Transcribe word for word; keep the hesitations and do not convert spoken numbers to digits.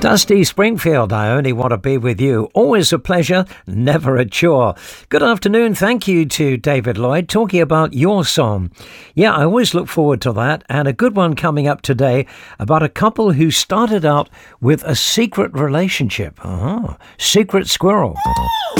Dusty Springfield, I only want to be with you. Always a pleasure, never a chore. Good afternoon. Thank you to David Lloyd talking about your song. Yeah, I always look forward to that. And a good one coming up today about a couple who started out with a secret relationship. Uh-huh. Secret squirrel.